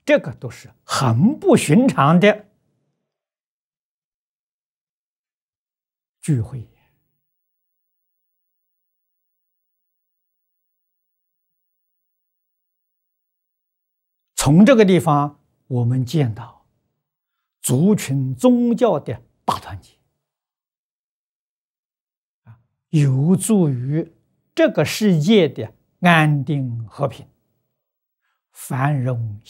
这个都是很不寻常的聚会。从这个地方，我们见到族群宗教的大团结，有助于这个世界的安定和平、繁荣。